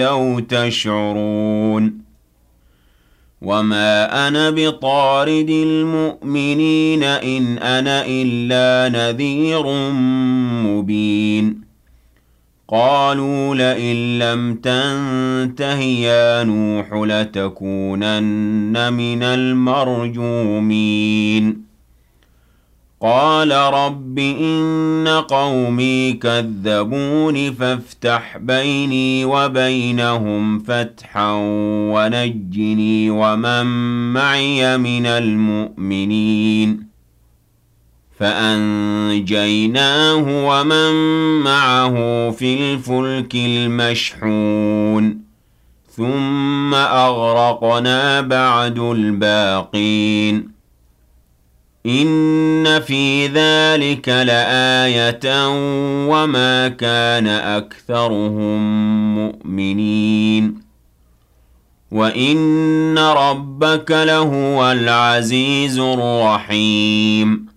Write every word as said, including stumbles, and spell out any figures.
لو تشعرون وما أنا بطارد المؤمنين إن أنا إلا نذير مبين قالوا لئن لم تنته يا نوح لتكونن من المرجومين قال رب إن قومي كذبون فافتح بيني وبينهم فتحا ونجني ومن معي من المؤمنين فأنجيناه ومن معه في الفلك المشحون ثم أغرقنا بعد الباقين إن في ذلك لآية وما كان أكثرهم مؤمنين وإن ربك لهو العزيز الرحيم